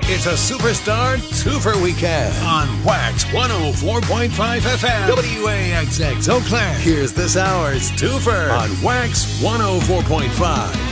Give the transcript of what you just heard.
It's a Superstar Twofer weekend on Wax 104.5 FM. WAXX Eau Claire. Here's this hour's Twofer on Wax 104.5.